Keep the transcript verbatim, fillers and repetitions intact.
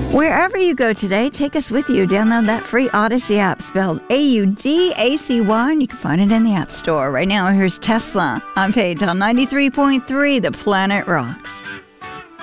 Wherever you go today, take us with you. Download that free Audacy app spelled A U D A C Y, and you can find it in the App Store. Right now, here's Tesla on Paid on ninety-three point three, The Planet Rocks.